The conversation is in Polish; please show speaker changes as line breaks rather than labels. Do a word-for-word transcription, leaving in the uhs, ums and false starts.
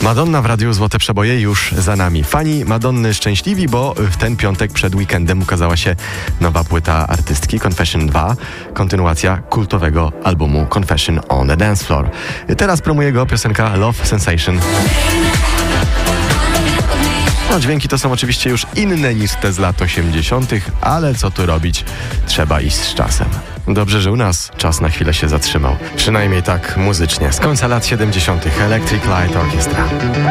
Madonna w Radiu Złote Przeboje już za nami. Fani Madonny szczęśliwi, bo w ten piątek przed weekendem ukazała się nowa płyta artystki Confession dwa, kontynuacja kultowego albumu Confession on a Dance Floor. Teraz promuje go piosenka Love Sensation. No, dźwięki to są oczywiście już inne niż te z lat osiemdziesiątych, ale co tu robić? Trzeba iść z czasem. Dobrze, że u nas czas na chwilę się zatrzymał. Przynajmniej tak muzycznie. Z końca lat siedemdziesiątych Electric Light Orchestra.